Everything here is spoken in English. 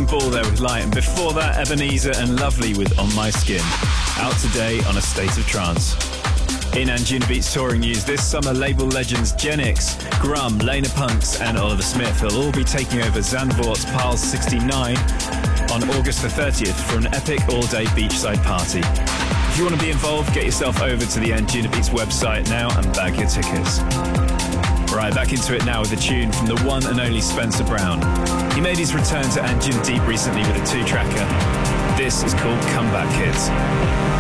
and Ball there with Light, and before that, Ebenezer and Lovely with On My Skin. Out today on A State of Trance. In Anjunabeats touring news, this summer label legends Genix, Grum, Lena Punks and Oliver Smith will all be taking over Zandvoort's Pals 69 on August the 30th for an epic all-day beachside party. If you want to be involved, get yourself over to the Anjunabeats website now and bag your tickets. Right, back into it now with a tune from the one and only Spencer Brown. He made his return to Anjuna Deep recently with a 2-tracker. This is called Comeback Kids.